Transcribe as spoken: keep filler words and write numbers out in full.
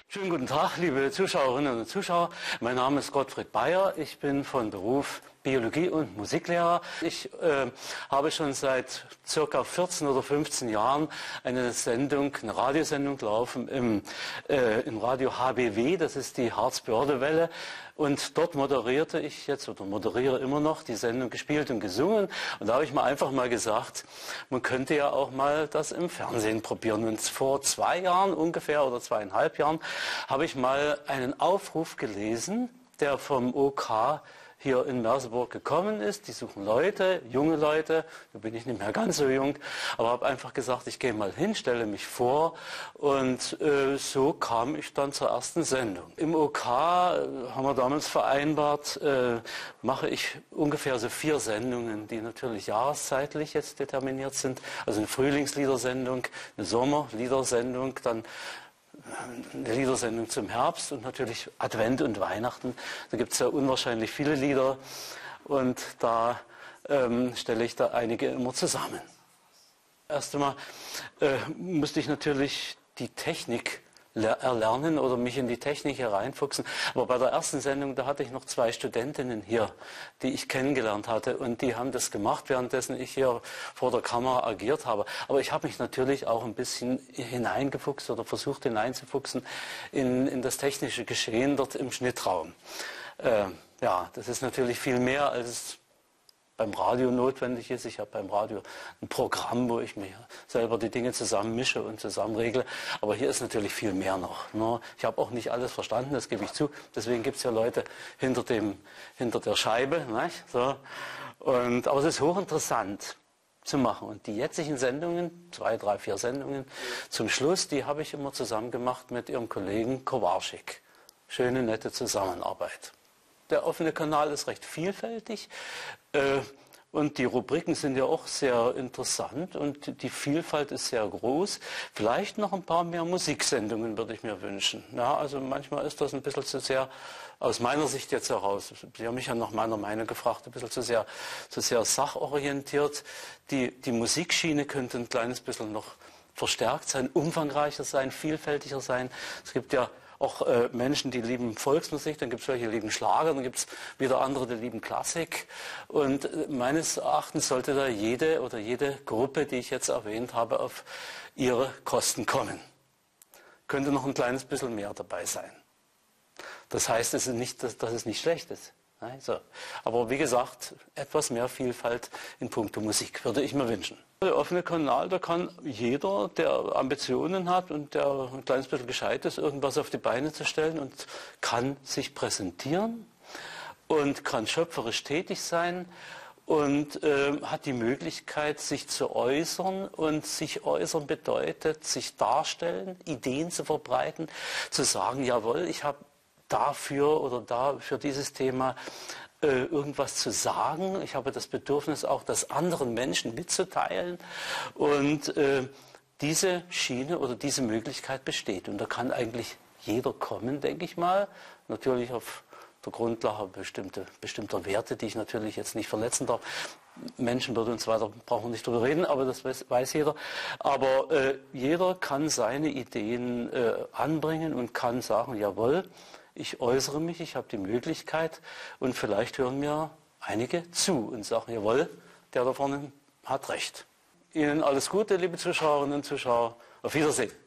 Schönen guten Tag, liebe Zuschauerinnen und Zuschauer. Mein Name ist Gottfried Bayer. Ich bin von Beruf Biologie- und Musiklehrer. Ich äh, habe schon seit circa vierzehn oder fünfzehn Jahren eine Sendung, eine Radiosendung laufen im, äh, im Radio H B W, das ist die Harz-Börde-Welle. Und dort moderierte ich jetzt oder moderiere immer noch die Sendung Gespielt und Gesungen. Und da habe ich mir einfach mal gesagt, man könnte ja auch mal das im Fernsehen probieren. Und vor zwei Jahren ungefähr oder zweieinhalb Jahren habe ich mal einen Aufruf gelesen, der vom O K hier in Merseburg gekommen ist. Die suchen Leute, junge Leute, da bin ich nicht mehr ganz so jung, aber habe einfach gesagt, ich gehe mal hin, stelle mich vor und äh, so kam ich dann zur ersten Sendung. Im O K äh, haben wir damals vereinbart, äh, mache ich ungefähr so vier Sendungen, die natürlich jahreszeitlich jetzt determiniert sind. Also eine Frühlingsliedersendung, eine Sommerliedersendung, dann eine Liedersendung zum Herbst und natürlich Advent und Weihnachten. Da gibt es ja unwahrscheinlich viele Lieder und da ähm, stelle ich da einige immer zusammen. Erst einmal äh, musste ich natürlich die Technik erlernen oder mich in die Technik hereinfuchsen. Aber bei der ersten Sendung, da hatte ich noch zwei Studentinnen hier, die ich kennengelernt hatte und die haben das gemacht, währenddessen ich hier vor der Kamera agiert habe. Aber ich habe mich natürlich auch ein bisschen hineingefuchst oder versucht hineinzufuchsen in, in das technische Geschehen dort im Schnittraum. Äh, ja, das ist natürlich viel mehr als beim Radio notwendig ist. Ich habe beim Radio ein Programm, wo ich mir selber die Dinge zusammenmische und zusammenregle. Aber hier ist natürlich viel mehr noch. Ne? Ich habe auch nicht alles verstanden, das gebe ich zu. Deswegen gibt es ja Leute hinter, dem, hinter der Scheibe. Nicht? So. Und, aber es ist hochinteressant zu machen. Und die jetzigen Sendungen, zwei, drei, vier Sendungen zum Schluss, die habe ich immer zusammen gemacht mit Ihrem Kollegen Kowarczyk. Schöne, nette Zusammenarbeit. Der offene Kanal ist recht vielfältig äh, und die Rubriken sind ja auch sehr interessant und die Vielfalt ist sehr groß. Vielleicht noch ein paar mehr Musiksendungen würde ich mir wünschen. Ja, also manchmal ist das ein bisschen zu sehr, aus meiner Sicht jetzt heraus, Sie haben mich ja nach meiner Meinung gefragt, ein bisschen zu sehr, zu sehr sachorientiert. Die, die Musikschiene könnte ein kleines bisschen noch verstärkt sein, umfangreicher sein, vielfältiger sein. Es gibt ja auch äh, Menschen, die lieben Volksmusik, dann gibt es welche, die lieben Schlager, dann gibt es wieder andere, die lieben Klassik. Und äh, meines Erachtens sollte da jede oder jede Gruppe, die ich jetzt erwähnt habe, auf ihre Kosten kommen. Könnte noch ein kleines bisschen mehr dabei sein. Das heißt, es ist nicht, dass, dass es nicht schlecht ist. Nein, so. Aber wie gesagt, etwas mehr Vielfalt in puncto Musik würde ich mir wünschen. Der offene Kanal, da kann jeder, der Ambitionen hat und der ein kleines bisschen gescheit ist, irgendwas auf die Beine zu stellen und kann sich präsentieren und kann schöpferisch tätig sein und äh, hat die Möglichkeit, sich zu äußern. Und sich äußern bedeutet, sich darstellen, Ideen zu verbreiten, zu sagen, jawohl, ich habe dafür oder da für dieses Thema äh, irgendwas zu sagen. Ich habe das Bedürfnis auch, das anderen Menschen mitzuteilen. Und äh, diese Schiene oder diese Möglichkeit besteht. Und da kann eigentlich jeder kommen, denke ich mal. Natürlich auf der Grundlage bestimmte, bestimmter Werte, die ich natürlich jetzt nicht verletzen darf. Menschenwürde und so weiter, brauchen wir nicht drüber reden, aber das weiß, weiß jeder. Aber äh, jeder kann seine Ideen äh, anbringen und kann sagen, jawohl, ich äußere mich, ich habe die Möglichkeit und vielleicht hören mir einige zu und sagen, jawohl, der da vorne hat recht. Ihnen alles Gute, liebe Zuschauerinnen und Zuschauer. Auf Wiedersehen.